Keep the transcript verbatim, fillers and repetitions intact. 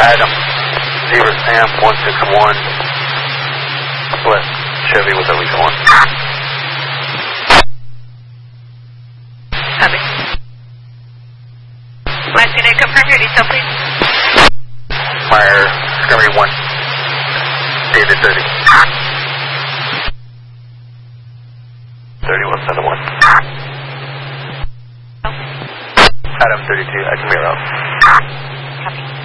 Adam, Zebra Sam, one six one, West Chevy with Alicia one. Copy. Last unit, confirm your detail, please. Meyer, Discovery one, David thirty. thirty, one seven one. Adam thirty-two, I can mirror out. Copy.